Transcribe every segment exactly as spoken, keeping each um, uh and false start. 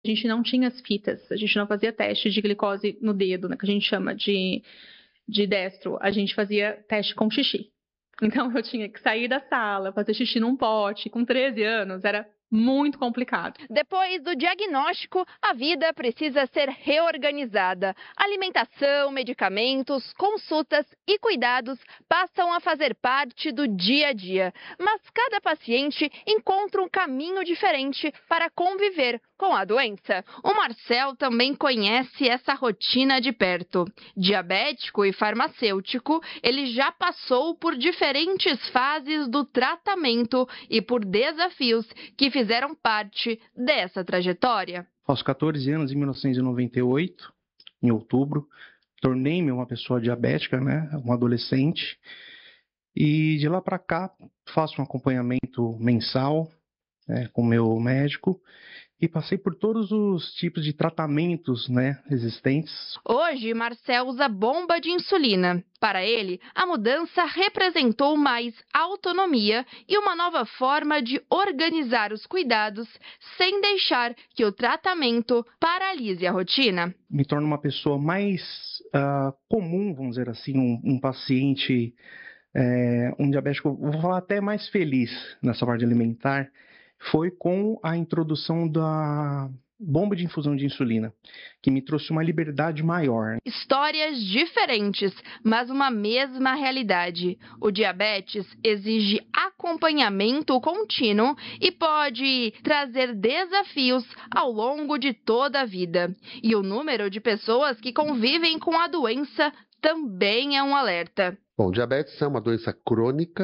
A gente não tinha as fitas, a gente não fazia teste de glicose no dedo, né, que a gente chama de, de destro. A gente fazia teste com xixi. Então eu tinha que sair da sala, fazer xixi num pote. Com treze anos, era muito complicado. Depois do diagnóstico, a vida precisa ser reorganizada. Alimentação, medicamentos, consultas e cuidados passam a fazer parte do dia a dia. Mas cada paciente encontra um caminho diferente para conviver com a doença. O Marcel também conhece essa rotina de perto. Diabético e farmacêutico, ele já passou por diferentes fases do tratamento e por desafios que fizeram parte dessa trajetória. Aos quatorze anos, em mil novecentos e noventa e oito, em outubro, tornei-me uma pessoa diabética, né, um adolescente, e de lá para cá faço um acompanhamento mensal, né, com o meu médico, e passei por todos os tipos de tratamentos, né, existentes. Hoje, Marcel usa bomba de insulina. Para ele, a mudança representou mais autonomia e uma nova forma de organizar os cuidados sem deixar que o tratamento paralise a rotina. Me torno uma pessoa mais uh, comum, vamos dizer assim, um, um paciente, é, um diabético, vou falar até mais feliz nessa parte alimentar, foi com a introdução da bomba de infusão de insulina, que me trouxe uma liberdade maior. Histórias diferentes, mas uma mesma realidade. O diabetes exige acompanhamento contínuo e pode trazer desafios ao longo de toda a vida. E o número de pessoas que convivem com a doença também é um alerta. Bom, diabetes é uma doença crônica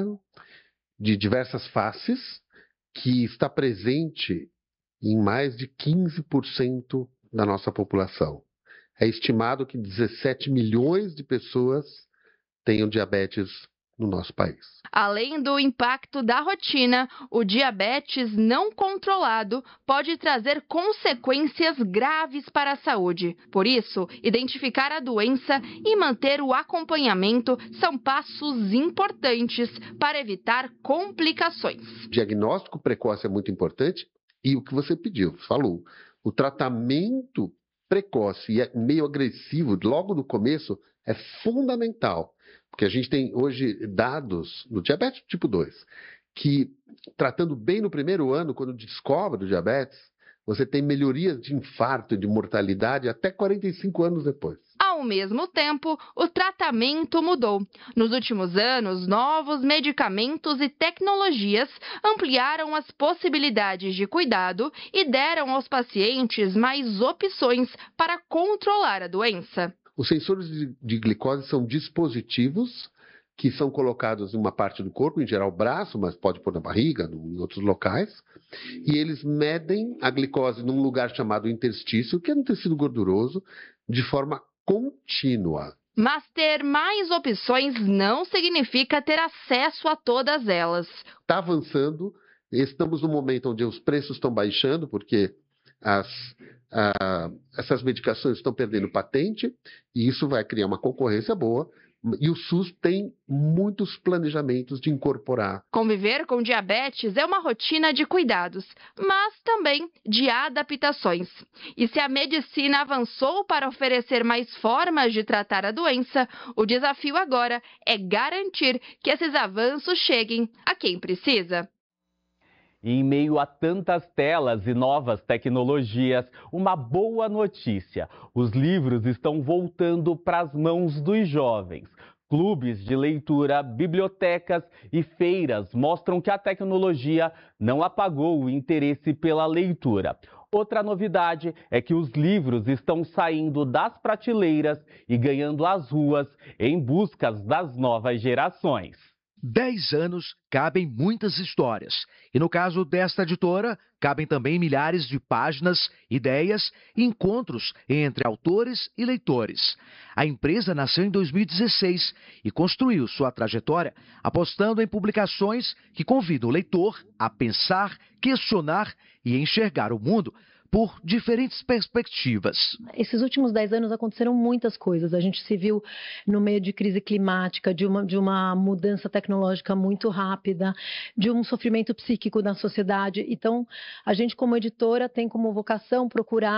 de diversas faces, que está presente em mais de quinze por cento da nossa população. É estimado que dezessete milhões de pessoas tenham diabetes no nosso país. Além do impacto da rotina, o diabetes não controlado pode trazer consequências graves para a saúde. Por isso, identificar a doença e manter o acompanhamento são passos importantes para evitar complicações. O diagnóstico precoce é muito importante e o que você pediu, falou, o tratamento precoce e meio agressivo logo no começo é fundamental. Porque a gente tem hoje dados no diabetes tipo dois, que tratando bem no primeiro ano, quando descobre o diabetes, você tem melhorias de infarto e de mortalidade até quarenta e cinco anos depois. Ao mesmo tempo, o tratamento mudou. Nos últimos anos, novos medicamentos e tecnologias ampliaram as possibilidades de cuidado e deram aos pacientes mais opções para controlar a doença. Os sensores de, de glicose são dispositivos que são colocados em uma parte do corpo, em geral o braço, mas pode pôr na barriga, em outros locais, e eles medem a glicose num lugar chamado interstício, que é um tecido gorduroso, de forma contínua. Mas ter mais opções não significa ter acesso a todas elas. Está avançando, estamos no momento onde os preços estão baixando, porque as... Ah, essas medicações estão perdendo patente e isso vai criar uma concorrência boa e o SUS tem muitos planejamentos de incorporar. Conviver com diabetes é uma rotina de cuidados, mas também de adaptações. E se a medicina avançou para oferecer mais formas de tratar a doença, o desafio agora é garantir que esses avanços cheguem a quem precisa. Em meio a tantas telas e novas tecnologias, uma boa notícia: os livros estão voltando para as mãos dos jovens. Clubes de leitura, bibliotecas e feiras mostram que a tecnologia não apagou o interesse pela leitura. Outra novidade é que os livros estão saindo das prateleiras e ganhando as ruas em busca das novas gerações. Dez anos cabem muitas histórias. E no caso desta editora, cabem também milhares de páginas, ideias e encontros entre autores e leitores. A empresa nasceu em dois mil e dezesseis e construiu sua trajetória apostando em publicações que convidam o leitor a pensar, questionar e enxergar o mundo por diferentes perspectivas. Esses últimos dez anos aconteceram muitas coisas. A gente se viu no meio de crise climática, de uma, de uma mudança tecnológica muito rápida, de um sofrimento psíquico na sociedade. Então, a gente como editora tem como vocação procurar